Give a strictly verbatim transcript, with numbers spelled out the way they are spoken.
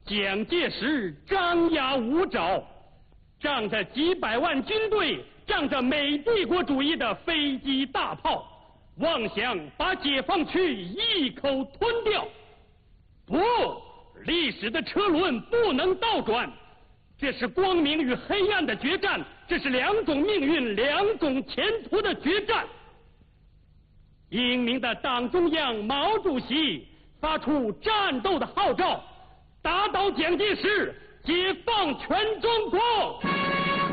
蒋介石张牙舞爪，仗着几百万军队，仗着美帝国主义的飞机大炮，妄想把解放区一口吞掉。不，历史的车轮不能倒转，这是光明与黑暗的决战，这是两种命运、两种前途的决战。英明的党中央毛主席发出战斗的号召，打倒蒋介石，解放全中国。